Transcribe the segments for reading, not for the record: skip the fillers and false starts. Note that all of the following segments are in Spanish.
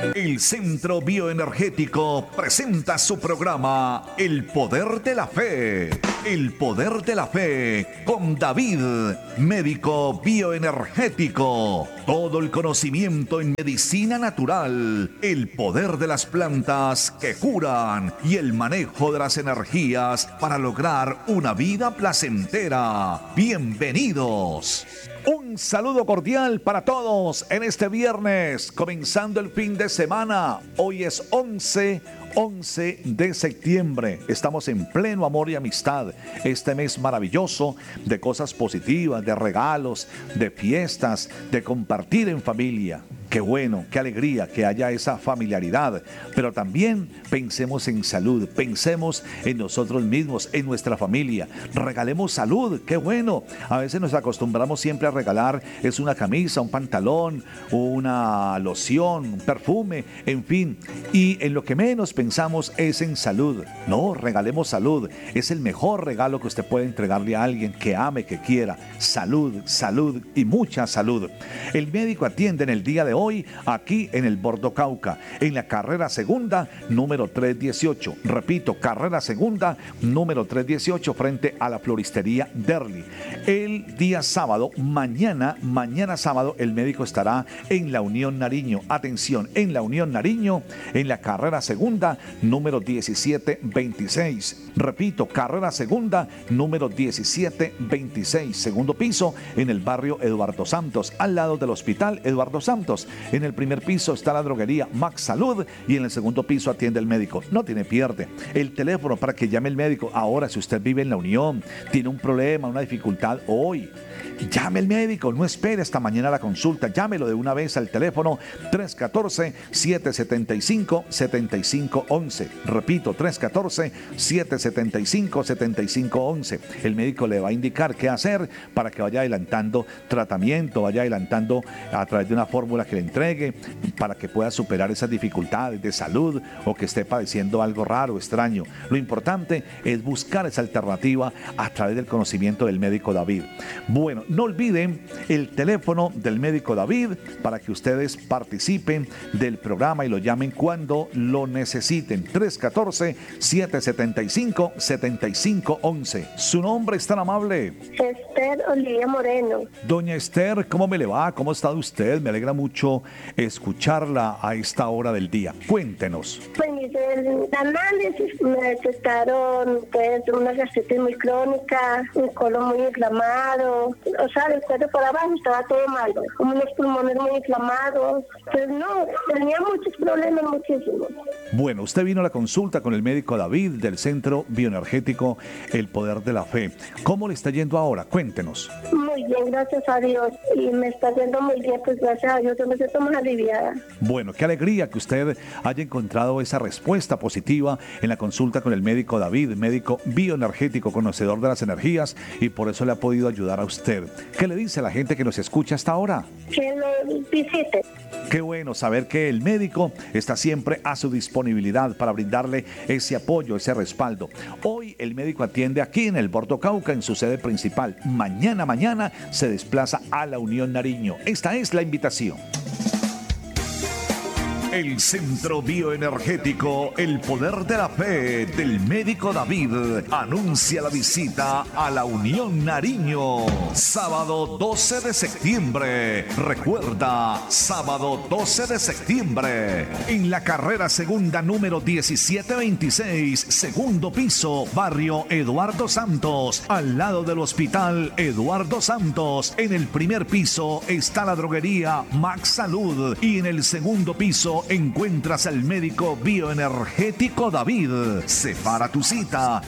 El Centro Bioenergético presenta su programa El Poder de la Fe. El Poder de la Fe con David, médico bioenergético. Todo el conocimiento en medicina natural, el poder de las plantas que curan y el manejo de las energías para lograr una vida placentera. Bienvenidos. Un saludo cordial para todos en este viernes, comenzando el fin de semana. Hoy es 11 de septiembre. Estamos en pleno amor y amistad. Este mes maravilloso de cosas positivas, de regalos, de fiestas, de compartir en familia. Qué bueno, qué alegría que haya esa familiaridad, pero también pensemos en salud, pensemos en nosotros mismos, en nuestra familia. Regalemos salud, qué bueno. A veces nos acostumbramos siempre a regalar, es una camisa, un pantalón, una loción, un perfume, en fin. Y en lo que menos pensamos es en salud. No, regalemos salud. Es el mejor regalo que usted puede entregarle a alguien que ame, que quiera. Salud, salud y mucha salud. El médico atiende en el día de hoy aquí en el Bordo Cauca, en la carrera segunda número 318. Repito, carrera segunda número 318 frente a la floristería Derli. El día sábado, mañana sábado, el médico estará en la Unión Nariño. Atención, en la Unión Nariño, en la carrera segunda número 1726. Repito, carrera segunda número 1726, segundo piso, en el barrio Eduardo Santos, al lado del Hospital Eduardo Santos. En el primer piso está la droguería Max Salud y en el segundo piso atiende el médico. No tiene pierde. El teléfono para que llame el médico. Ahora, si usted vive en la Unión, tiene un problema, una dificultad hoy, llame al médico, no espere hasta mañana la consulta, llámelo de una vez al teléfono 314-775-7511. Repito, 314-775-7511. El médico le va a indicar qué hacer para que vaya adelantando tratamiento, vaya adelantando a través de una fórmula que le entregue para que pueda superar esas dificultades de salud o que esté padeciendo algo raro, extraño. Lo importante es buscar esa alternativa a través del conocimiento del médico David. Bueno, no olviden el teléfono del médico David para que ustedes participen del programa y lo llamen cuando lo necesiten. 314-775-7511. ¿Su nombre es tan amable? Esther Olivia Moreno. Doña Esther, ¿cómo me le va? ¿Cómo está usted? Me alegra mucho escucharla a esta hora del día. Cuéntenos. Pues el análisis me detectaron pues una gastritis muy crónica, un colon muy inflamado, o sea, el cuerpo por abajo estaba todo mal, como unos pulmones muy inflamados. Pues no, tenía muchos problemas, muchísimos. Bueno, usted vino a la consulta con el médico David del Centro Bioenergético El Poder de la Fe. ¿Cómo le está yendo ahora? Cuéntenos. Muy bien, gracias a Dios. Y me está yendo muy bien, pues gracias a Dios, yo me siento más aliviada. Bueno, qué alegría que usted haya encontrado esa respuesta positiva en la consulta con el médico David, médico bioenergético, conocedor de las energías, y por eso le ha podido ayudar a usted. ¿Qué le dice a la gente que nos escucha hasta ahora? Que lo visite. Qué bueno saber que el médico está siempre a su disponibilidad para brindarle ese apoyo, ese respaldo. Hoy el médico atiende aquí en el Bordo Cauca, en su sede principal. Mañana se desplaza a la Unión Nariño. Esta es la invitación. El Centro Bioenergético El Poder de la Fe del médico David anuncia la visita a la Unión Nariño. Sábado 12 de septiembre. Recuerda, sábado 12 de septiembre. En la carrera segunda número 1726, segundo piso, barrio Eduardo Santos, al lado del Hospital Eduardo Santos. En el primer piso está la droguería Max Salud y en el segundo piso encuentras al médico bioenergético David. Separa tu cita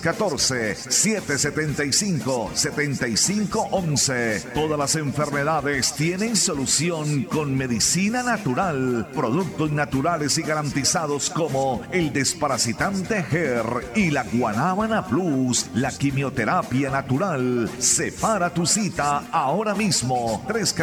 314-775-7511. Todas las enfermedades tienen solución con medicina natural, productos naturales y garantizados como el desparasitante GER y la Guanábana Plus, la quimioterapia natural. Separa tu cita ahora mismo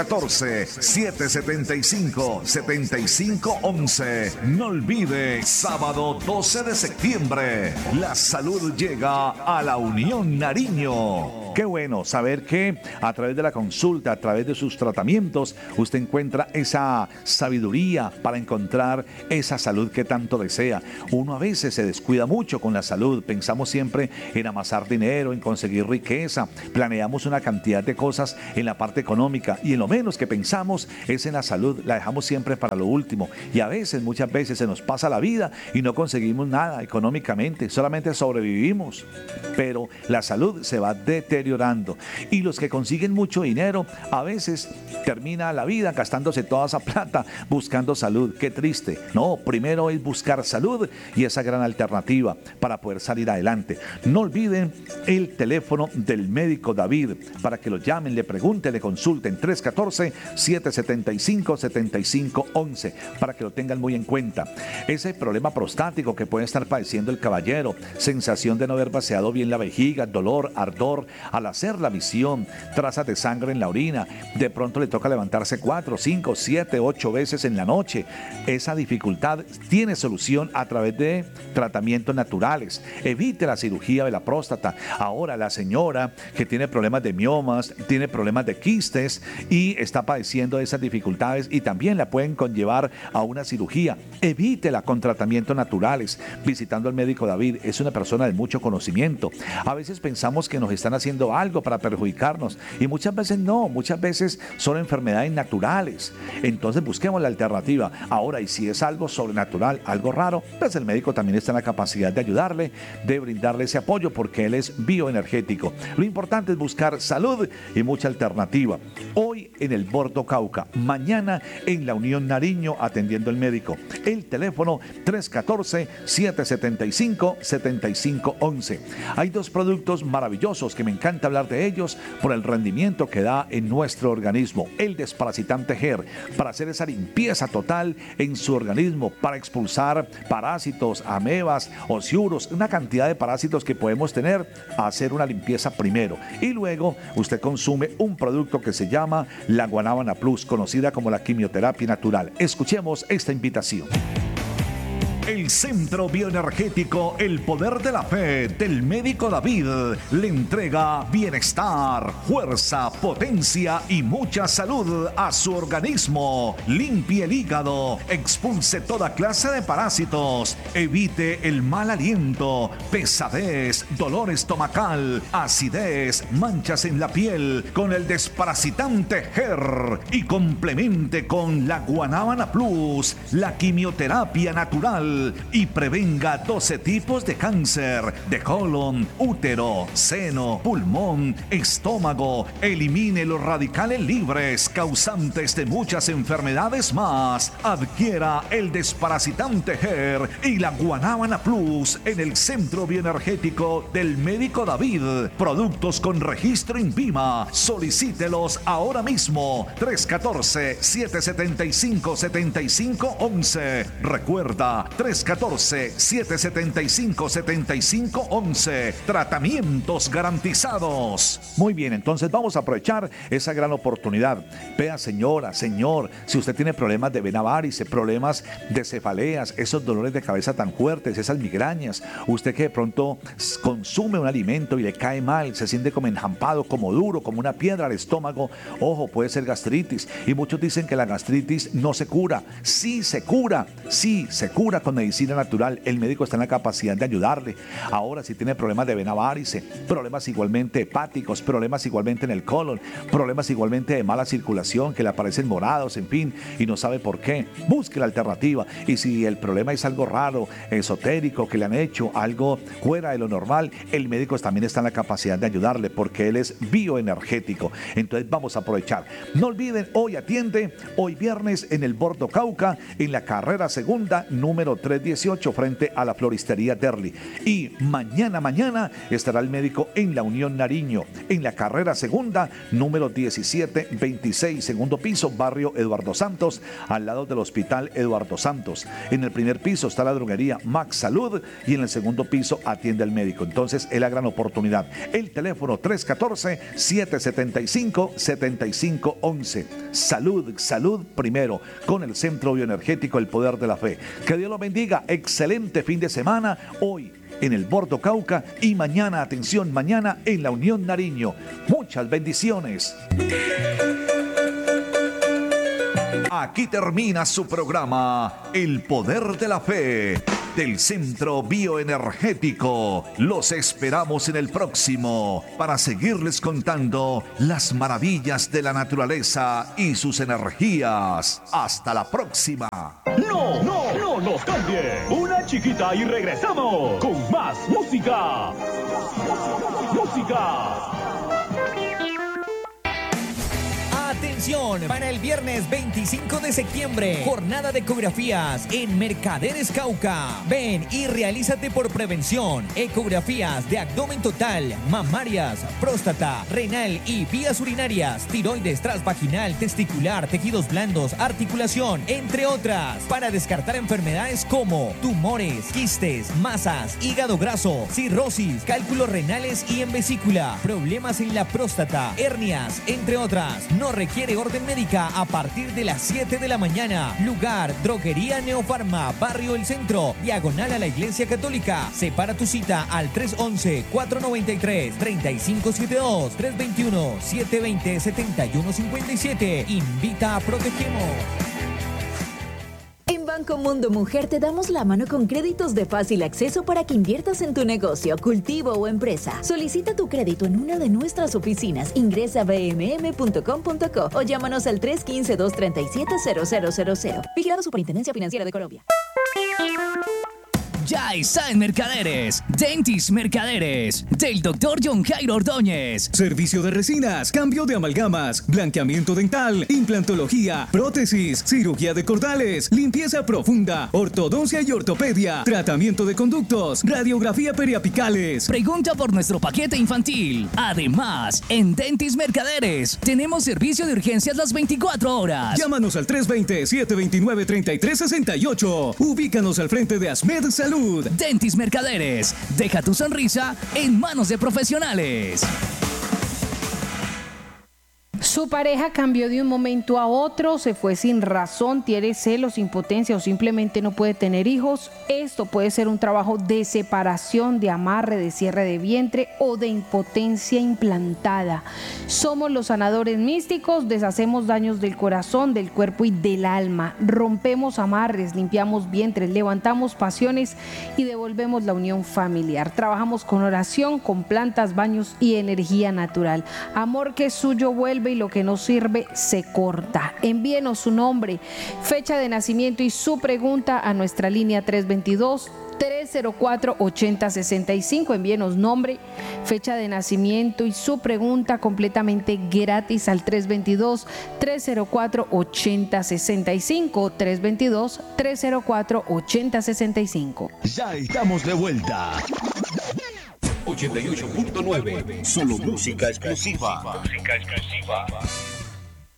314-775-7511. No olvide, sábado 12 de septiembre, la salud llega a la Unión Nariño. Qué bueno saber que a través de la consulta, a través de sus tratamientos, usted encuentra esa sabiduría para encontrar esa salud que tanto desea. Uno a veces se descuida mucho con la salud, pensamos siempre en amasar dinero, en conseguir riqueza, planeamos una cantidad de cosas en la parte económica y en lo menos que pensamos es en la salud, la dejamos siempre para lo último y a veces, muchas veces se nos pasa la vida y no conseguimos nada económicamente, solamente sobrevivimos, pero la salud se va deteriorando y los que consiguen mucho dinero a veces termina la vida gastándose toda esa plata buscando salud. Qué triste. No, primero es buscar salud y esa gran alternativa para poder salir adelante. No olviden el teléfono del médico David para que lo llamen, le pregunten, le consulten, 314-775-7511, para que lo tengan muy en cuenta. Ese problema prostático que puede estar padeciendo el caballero, sensación de no haber vaciado bien la vejiga, dolor, ardor al hacer la visión, trazas de sangre en la orina, de pronto le toca levantarse 4, 5, 7, 8 veces en la noche. Esa dificultad tiene solución a través de tratamientos naturales. Evite la cirugía de la próstata. Ahora la señora que tiene problemas de miomas, tiene problemas de quistes y está padeciendo de esas dificultades y también la pueden conllevar a una cirugía. Evítela con tratamientos naturales, visitando al médico David. Es una persona de mucho conocimiento. A veces pensamos que nos están haciendo algo para perjudicarnos y muchas veces no, muchas veces son enfermedades naturales. Entonces busquemos la alternativa. Ahora, y si es algo sobrenatural, algo raro, pues el médico también está en la capacidad de ayudarle, de brindarle ese apoyo porque él es bioenergético. Lo importante es buscar salud y mucha alternativa. Hoy en el Bordo Cauca, mañana en la Unión Nariño atendiendo el médico. El teléfono 314-775-7511. Hay dos productos maravillosos que me encanta hablar de ellos por el rendimiento que da en nuestro organismo. El desparasitante GER, para hacer esa limpieza total en su organismo, para expulsar parásitos, amebas, ociuros, una cantidad de parásitos que podemos tener, hacer una limpieza primero. Y luego usted consume un producto que se llama la Guanábana Plus, conocida como la quimioterapia natural. Escuchemos esta invitación. El Centro Bioenergético El Poder de la Fe del médico David le entrega bienestar, fuerza, potencia y mucha salud a su organismo. Limpie el hígado, expulse toda clase de parásitos, evite el mal aliento, pesadez, dolor estomacal, acidez, manchas en la piel con el desparasitante GER y complemente con la Guanábana Plus, la quimioterapia natural, y prevenga 12 tipos de cáncer de colon, útero, seno, pulmón, estómago. Elimine los radicales libres causantes de muchas enfermedades más. Adquiera el desparasitante GER y la Guanábana Plus en el Centro Bioenergético del médico David. Productos con registro INVIMA. Solicítelos ahora mismo. 314-775-7511. Recuerda, 314-775-7511. Tratamientos garantizados. Muy bien, entonces vamos a aprovechar esa gran oportunidad. Vea, señora, señor, si usted tiene problemas de vena varice, problemas de cefaleas, esos dolores de cabeza tan fuertes, esas migrañas, usted que de pronto consume un alimento y le cae mal, se siente como enjampado, como duro, como una piedra al estómago, ojo, puede ser gastritis. Y muchos dicen que la gastritis no se cura. Sí se cura, sí se cura con medicina natural. El médico está en la capacidad de ayudarle. Ahora, si tiene problemas de vena varice, problemas igualmente hepáticos, problemas igualmente en el colon, problemas igualmente de mala circulación, que le aparecen morados, en fin, y no sabe por qué, busque la alternativa. Y si el problema es algo raro, esotérico, que le han hecho algo fuera de lo normal, el médico también está en la capacidad de ayudarle porque él es bioenergético. Entonces vamos a aprovechar. No olviden, hoy atiende, hoy viernes en el Bordo Cauca, en la carrera segunda, número 318, frente a la floristería Derli. Y mañana estará el médico en la Unión Nariño, en la carrera segunda, número 1726, segundo piso, barrio Eduardo Santos, al lado del Hospital Eduardo Santos. En el primer piso está la droguería Max Salud y en el segundo piso atiende al médico. Entonces es la gran oportunidad. El teléfono 314-775-7511. Salud primero con el Centro Bioenergético El Poder de la Fe. Que Dios lo bendiga. bendiga. Excelente fin de semana hoy en el Bordo Cauca y mañana, atención, mañana en la Unión Nariño. Muchas bendiciones. Aquí termina su programa El Poder de la Fe del Centro Bioenergético. Los esperamos en el próximo para seguirles contando las maravillas de la naturaleza y sus energías. Hasta la próxima. No nos cambie. Una chiquita y regresamos con más música. Atención, para el viernes 25 de septiembre, jornada de ecografías en Mercaderes Cauca. Ven y realízate por prevención. Ecografías de abdomen total, mamarias, próstata, renal y vías urinarias, tiroides, transvaginal, testicular, tejidos blandos, articulación, entre otras, para descartar enfermedades como tumores, quistes, masas, hígado graso, cirrosis, cálculos renales y en vesícula, problemas en la próstata, hernias, entre otras. No requiere orden médica a partir de las 7 de la mañana. Lugar, Droguería Neofarma, Barrio El Centro, diagonal a la Iglesia Católica. Separa tu cita al 311-493-3572, 321-720-7157. Invita a Protegemos. En Banco Mundo Mujer te damos la mano con créditos de fácil acceso para que inviertas en tu negocio, cultivo o empresa. Solicita tu crédito en una de nuestras oficinas. Ingresa a bmm.com.co o llámanos al 315-237-0000. Vigilado Superintendencia Financiera de Colombia. Ya está en Mercaderes, Dentis Mercaderes, del Dr. John Jairo Ordóñez. Servicio de resinas, cambio de amalgamas, blanqueamiento dental, implantología, prótesis, cirugía de cordales, limpieza profunda, ortodoncia y ortopedia, tratamiento de conductos, radiografía periapicales. Pregunta por nuestro paquete infantil. Además, en Dentis Mercaderes tenemos servicio de urgencias las 24 horas. Llámanos al 320-729-3368. Ubícanos al frente de Asmed Salud. Dentis Mercaderes. Deja tu sonrisa en manos de profesionales. Su pareja cambió de un momento a otro, se fue sin razón, tiene celos, impotencia o simplemente no puede tener hijos. Esto puede ser un trabajo de separación, de amarre, de cierre de vientre o de impotencia implantada. Somos los sanadores místicos, deshacemos daños del corazón, del cuerpo y del alma. Rompemos amarres, limpiamos vientres, levantamos pasiones y devolvemos la unión familiar. Trabajamos con oración, con plantas, baños y energía natural. Amor que es suyo vuelve y lo que no sirve se corta. Envíenos su nombre, fecha de nacimiento y su pregunta a nuestra línea 322-304-8065. Envíenos nombre, fecha de nacimiento y su pregunta completamente gratis al 322-304-8065. 322-304-8065. Ya estamos de vuelta. 88.9. Solo música exclusiva. Música exclusiva.